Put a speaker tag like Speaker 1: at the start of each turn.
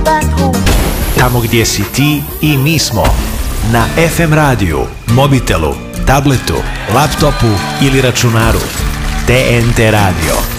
Speaker 1: Tamo gdje si ti i mi smo. Na FM radiju, mobitelu, tabletu, laptopu ili računaru. TNT radio.